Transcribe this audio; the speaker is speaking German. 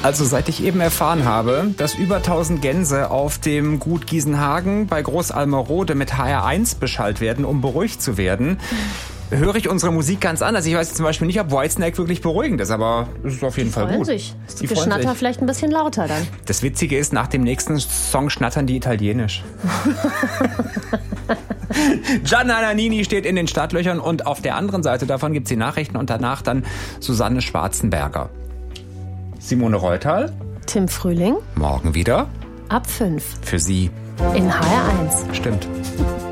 Also seit ich eben erfahren habe, dass über 1000 Gänse auf dem Gut Giesenhagen bei Großalmerode mit HR1 beschallt werden, um beruhigt zu werden, höre ich unsere Musik ganz anders. Ich weiß zum Beispiel nicht, ob Whitesnake wirklich beruhigend ist, aber es ist auf jeden Fall gut. Die Geschnatter vielleicht ein bisschen lauter dann. Das Witzige ist, nach dem nächsten Song schnattern die Italienisch. Gianna Nannini steht in den Startlöchern und auf der anderen Seite davon gibt's die Nachrichten und danach dann Susanne Schwarzenberger. Simone Reutal. Tim Frühling. Morgen wieder. Ab 5. Für Sie. In HR1. Stimmt.